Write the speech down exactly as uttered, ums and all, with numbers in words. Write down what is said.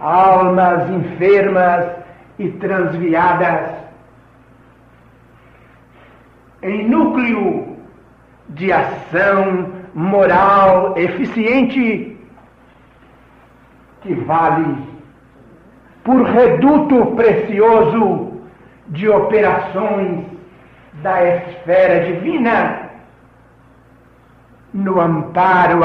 almas enfermas e transviadas, em núcleo de ação moral eficiente que vale por reduto precioso de operações da esfera divina no amparo